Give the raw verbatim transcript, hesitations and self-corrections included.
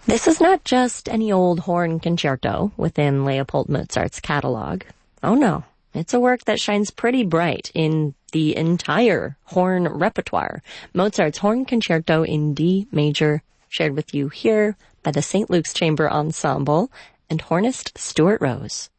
This is not just any old horn concerto within Leopold Mozart's catalog. Oh no, it's a work that shines pretty bright in the entire horn repertoire. Mozart's Horn Concerto in D major, shared with you here by the Saint Luke's Chamber Ensemble and hornist Stuart Rose.